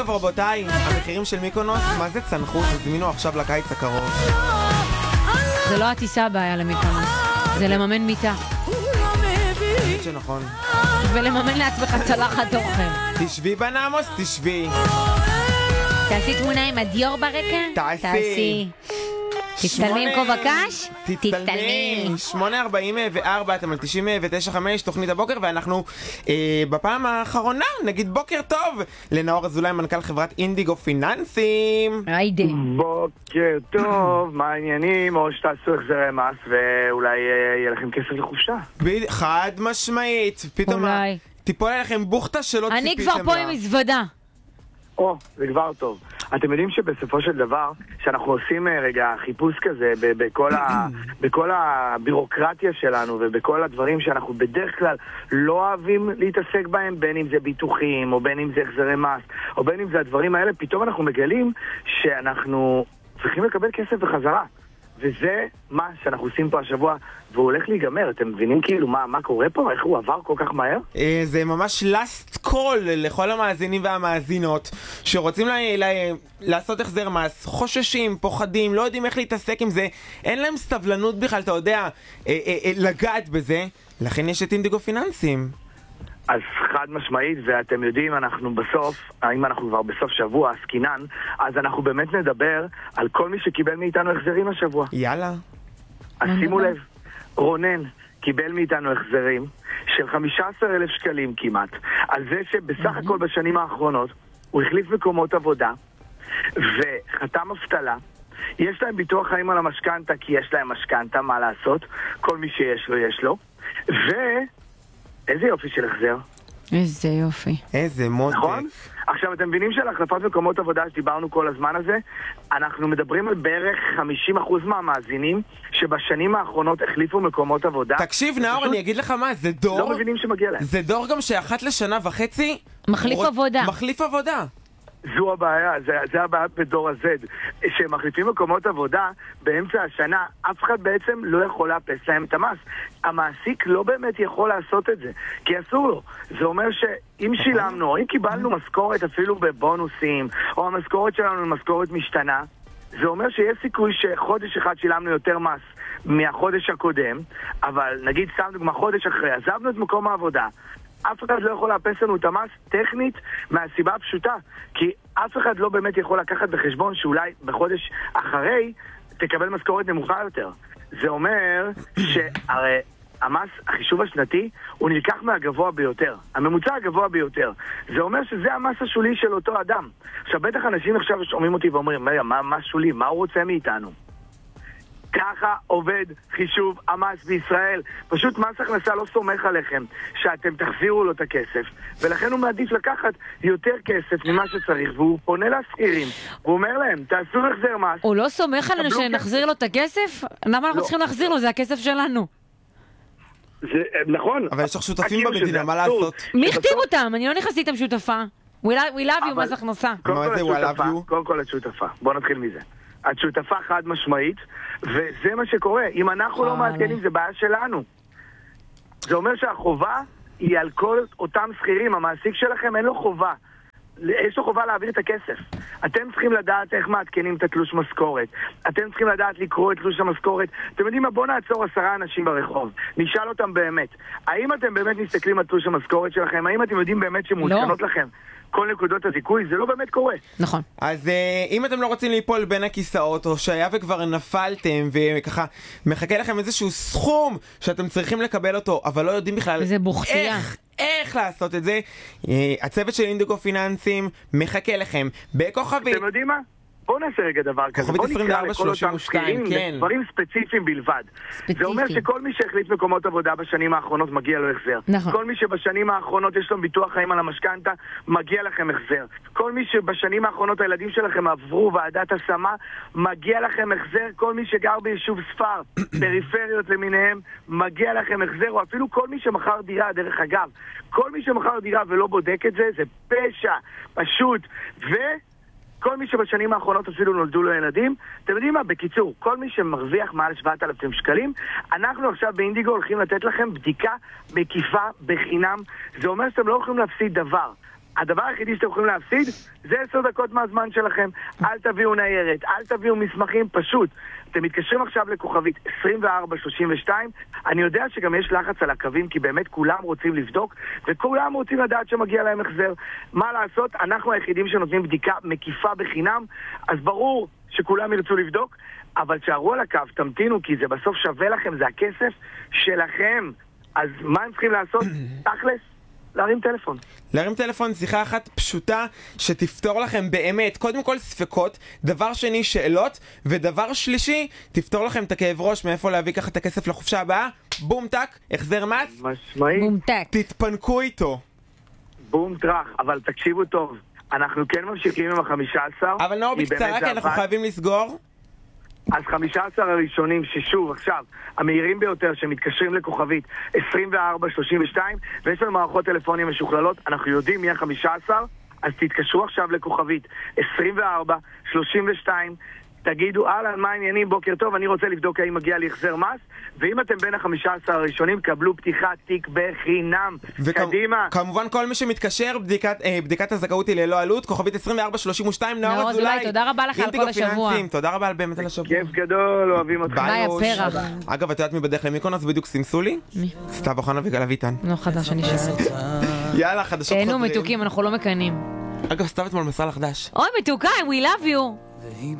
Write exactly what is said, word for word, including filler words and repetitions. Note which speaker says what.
Speaker 1: אגב רבותיי, המחירים של מיקונוס, מה זה צנחו? תזמינו עכשיו לקיץ הקרוב.
Speaker 2: זה לא הטיסה הבעיה למיקונוס, זה לממן מיטה.
Speaker 1: שנכון.
Speaker 2: ולממן לעצמך צלחת אוכל.
Speaker 1: תשבי בנעמוס, תשבי.
Speaker 2: תעשי תמונה עם הדיור ברקע?
Speaker 1: תעשי.
Speaker 2: תצטלמי עם כובע קש?
Speaker 1: תצטלמי. שמונה ארבעים וארבע, אתם על תשעים ותשע חמש, תוכנית הבוקר, ואנחנו אה, בפעם האחרונה נגיד בוקר טוב לנאור אזולאי, מנכ"ל חברת אינדיגו פיננסים.
Speaker 2: היידה.
Speaker 3: בוקר טוב, מה העניינים? או שתעשו החזרי מס ואולי אה, יהיה לכם כסף לחופשה.
Speaker 1: ב- חד משמעית. פתאום
Speaker 2: אולי.
Speaker 1: תיפול עליכם בוכתה שלא ציפיתם לה.
Speaker 2: אני כבר פה עם מזוודה.
Speaker 3: או, זה כבר טוב. אתם יודעים שבסופו של דבר, שאנחנו עושים רגע חיפוש כזה ב- בכל, ה- בכל הבירוקרטיה שלנו ובכל הדברים שאנחנו בדרך כלל לא אוהבים להתעסק בהם, בין אם זה ביטוחים או בין אם זה החזרי מס או בין אם זה הדברים האלה, פתאום אנחנו מגלים שאנחנו צריכים לקבל כסף בחזרה. וזה מה שאנחנו עושים פה השבוע, והוא הולך להיגמר. אתם מבינים כאילו מה, מה קורה פה? איך הוא עבר כל כך מהר?
Speaker 1: זה ממש last call לכל המאזינים והמאזינות שרוצים לה, לה, לעשות החזר מס, חוששים, פוחדים, לא יודעים איך להתעסק עם זה, אין להם סבלנות בכלל, אתה יודע, אה, אה, אה, לגעת בזה. לכן יש את אינדיגו פיננסים.
Speaker 3: אז חד משמעית, ואתם יודעים, אנחנו בסוף, האם אנחנו כבר בסוף שבוע, סקינן, אז אנחנו באמת נדבר על כל מי שקיבל מאיתנו החזרים השבוע.
Speaker 1: יאללה.
Speaker 3: אז שימו לב, רונן קיבל מאיתנו החזרים של חמישה עשר אלף שקלים כמעט, על זה שבסך הכל בשנים האחרונות הוא החליף מקומות עבודה וחתם אבטלה. יש להם ביטוח חיים על המשכנתה, כי יש להם משכנתה, מה לעשות? כל מי שיש לו, יש לו. ו... איזה יופי של החזר.
Speaker 2: איזה יופי.
Speaker 1: איזה מותק.
Speaker 3: נכון? עכשיו, אתם מבינים של החלפת מקומות עבודה שדיברנו כל הזמן הזה? אנחנו מדברים על בערך חמישים אחוז מהמאזינים שבשנים האחרונות החליפו מקומות עבודה.
Speaker 1: תקשיב נאור, אני אגיד לך מה, זה דור...
Speaker 3: לא מבינים שמגיע להם.
Speaker 1: זה דור גם שאחת לשנה וחצי...
Speaker 2: מחליף עבודה.
Speaker 1: מחליף עבודה.
Speaker 3: זו הבעיה, זה, זה הבעיה בדור ה-Z, שהם מחליפים מקומות עבודה באמצע השנה, אף אחד בעצם לא יכול לאפס להם את המס. המעסיק לא באמת יכול לעשות את זה, כי אסור לו. זה אומר שאם שילמנו, או אם קיבלנו משכורת אפילו בבונוסים, או המשכורת שלנו משכורת משתנה, זה אומר שיש סיכוי שחודש אחד שילמנו יותר מס מהחודש הקודם, אבל נגיד סתם דוגמה, חודש אחרי, עזבנו את מקום העבודה, אף אחד לא יכול לאפס לנו את המס טכנית מהסיבה הפשוטה, כי אף אחד לא באמת יכול לקחת בחשבון שאולי בחודש אחרי תקבל משכורת נמוכה יותר. זה אומר שהרי המס, החישוב השנתי, הוא נלקח מהגבוה ביותר, הממוצע הגבוה ביותר. זה אומר שזה המס השולי של אותו אדם. עכשיו בטח אנשים עכשיו שומעים אותי ואומרים, מה, מה שולי? מה הוא רוצה מאיתנו? ככה עובד חישוב המס בישראל. פשוט מס הכנסה לא סומך עליכם שאתם תחזירו לו את הכסף, ולכן הוא מעדיף לקחת יותר כסף ממה שצריך, והוא פונה לשכירים והוא אומר להם, תעשו החזר מס.
Speaker 2: הוא לא סומך עלינו שנחזיר לו את הכסף? למה אנחנו צריכים להחזיר לו? זה הכסף שלנו.
Speaker 3: זה נכון.
Speaker 1: אבל יש לך שותפים במדינה, מה לעשות?
Speaker 2: מי הכתיב אותם? אני לא נכנסתי איתם שותפה. We love you, מס הכנסה.
Speaker 3: קודם כל את שותפה. בוא נתחיל מזה. את שותפה חד משמעית, וזה מה שקורה. אם אנחנו לא מעדכנים, זה בעיה שלנו. זה אומר שהחובה היא על כל אותם שכירים. המעסיק שלכם אין לו חובה. יש לו חובה להעביר את הכסף. אתם צריכים לדעת איך מעדכנים את התלוש משכורת. אתם צריכים לדעת לקרוא את תלוש המשכורת. אתם יודעים מה? בואו נעצור עשרה אנשים ברחוב. נשאל אותם באמת. האם אתם באמת מסתכלים על תלוש המשכורת שלכם? האם אתם יודעים באמת שמעודכנות לכם כל נקודות הזיכוי? זה לא באמת קורה.
Speaker 2: נכון.
Speaker 1: אז uh, אם אתם לא רוצים ליפול בין הכיסאות, או שהיה וכבר נפלתם, וככה מחכה לכם איזשהו סכום שאתם צריכים לקבל אותו, אבל לא יודעים בכלל איך, איך לעשות את זה, uh, הצוות של אינדיגו פיננסים מחכה לכם בכוכבי.
Speaker 3: אתם יודעים מה? בואו נעשה רגע דבר כזה, בואו נקרא לכל אותם שכירים דברים ספציפיים בלבד. זה אומר שכל מי שהחליף מקומות עבודה בשנים האחרונות מגיע לו החזר. כל מי שבשנים האחרונות יש לו ביטוח חיים על המשכנתה, מגיע לכם החזר. כל מי שבשנים האחרונות הילדים שלכם עברו ועדת השמה, מגיע לכם החזר. כל מי שגר ביישוב ספר, פריפריות למיניהם, מגיע לכם החזר. או אפילו כל מי שמכר דירה, דרך אגב, כל מי שמכר דירה ולא בודק את זה, זה פשע, פשוט. ו... כל מי שבשנים האחרונות אפילו נולדו לו ילדים, אתם יודעים מה? בקיצור, כל מי שמרוויח מעל שבעת אלפים שקלים, אנחנו עכשיו באינדיגו הולכים לתת לכם בדיקה מקיפה בחינם. זה אומר שאתם לא הולכים להפסיד דבר. הדבר היחידי שאתם יכולים להפסיד זה עשר דקות מהזמן שלכם. אל תביאו ניירת, אל תביאו מסמכים, פשוט. אתם מתקשרים עכשיו לכוכבית עשרים וארבע שלושים ושתיים. אני יודע שגם יש לחץ על הקווים, כי באמת כולם רוצים לבדוק, וכולם רוצים לדעת שמגיע להם החזר. מה לעשות? אנחנו היחידים שנותנים בדיקה מקיפה בחינם, אז ברור שכולם ירצו לבדוק, אבל שערו על הקו, תמתינו, כי זה בסוף שווה לכם, זה הכסף שלכם. אז מה הם צריכים לעשות? תכלס, להרים טלפון.
Speaker 1: להרים טלפון, שיחה אחת פשוטה שתפתור לכם באמת, קודם כל ספקות, דבר שני שאלות, ודבר שלישי, תפתור לכם את הכאב ראש מאיפה להביא ככה את הכסף לחופשה הבאה. בום טק, החזר מס.
Speaker 3: משמעית.
Speaker 2: בום טק.
Speaker 1: תתפנקו איתו.
Speaker 3: בום טרח, אבל תקשיבו טוב. אנחנו כן ממשיכים עם החמישה עשר.
Speaker 1: אבל נאור, בקצרה, כי אנחנו חייבים לסגור.
Speaker 3: אז חמישה עשר הראשונים ששוב עכשיו המהירים ביותר שמתקשרים לכוכבית עשרים וארבע שלושים ושתיים, ויש לנו מערכות טלפונים משוכללות, אנחנו יודעים מי ה-חמישה עשר, אז תתקשרו עכשיו לכוכבית עשרים וארבע שלושים ושתיים, תגידו אהלן, מה העניינים, בוקר טוב, אני רוצה לבדוק האם מגיע לי החזר מס, ואם אתם בין ה-חמישה עשר הראשונים קבלו פתיחת תיק בחינם. קדימה.
Speaker 1: כמובן כל מי שמתקשר, בדיקת, אה, בדיקת הזכאות היא ללא עלות, כוכבית עשרים וארבע שלושים ושתיים.
Speaker 2: נאור אזולאי, תודה רבה לך על כל השבוע.
Speaker 1: תודה רבה באמת על השבוע.
Speaker 3: כיף גדול, אוהבים אותך.
Speaker 2: ביי הפרח.
Speaker 1: אגב, את יודעת מי בדרך למיקונוס בדיוק סימסו לי?
Speaker 2: מי?
Speaker 1: סתיו אוחנה וגל אביטן.
Speaker 2: לא חדש, אני שואלת.
Speaker 1: יאללה, חדשות חוזרים.
Speaker 2: תהנו מתוקים, אנחנו לא מקנים.
Speaker 1: אגב, סתיו אתמול מסע לחדש.
Speaker 2: אוי מתוקה, we love you.